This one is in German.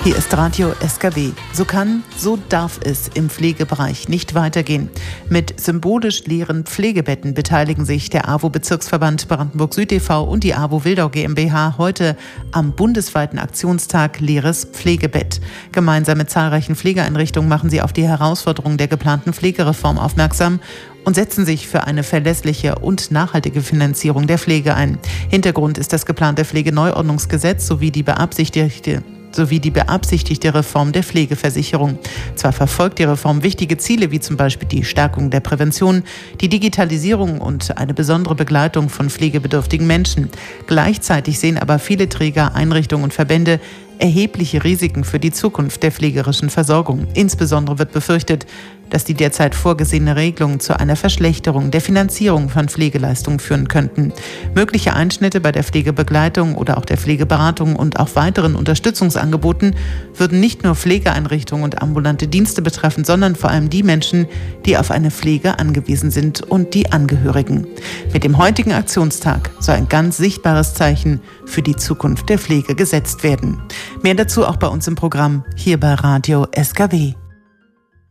Hier ist Radio SKW. So kann, so darf es im Pflegebereich nicht weitergehen. Mit symbolisch leeren Pflegebetten beteiligen sich der AWO-Bezirksverband Brandenburg-Süd e.V. und die AWO-Wildau GmbH heute am bundesweiten Aktionstag Leeres Pflegebett. Gemeinsam mit zahlreichen Pflegeeinrichtungen machen sie auf die Herausforderungen der geplanten Pflegereform aufmerksam und setzen sich für eine verlässliche und nachhaltige Finanzierung der Pflege ein. Hintergrund ist das geplante Pflegeneuordnungsgesetz sowie die beabsichtigte Reform der Pflegeversicherung. Zwar verfolgt die Reform wichtige Ziele, wie zum Beispiel die Stärkung der Prävention, die Digitalisierung und eine besondere Begleitung von pflegebedürftigen Menschen. Gleichzeitig sehen aber viele Träger, Einrichtungen und Verbände erhebliche Risiken für die Zukunft der pflegerischen Versorgung. Insbesondere wird befürchtet, dass die derzeit vorgesehene Regelungen zu einer Verschlechterung der Finanzierung von Pflegeleistungen führen könnten. Mögliche Einschnitte bei der Pflegebegleitung oder auch der Pflegeberatung und auch weiteren Unterstützungsangeboten würden nicht nur Pflegeeinrichtungen und ambulante Dienste betreffen, sondern vor allem die Menschen, die auf eine Pflege angewiesen sind und die Angehörigen. Mit dem heutigen Aktionstag soll ein ganz sichtbares Zeichen für die Zukunft der Pflege gesetzt werden. Mehr dazu auch bei uns im Programm hier bei Radio SKW.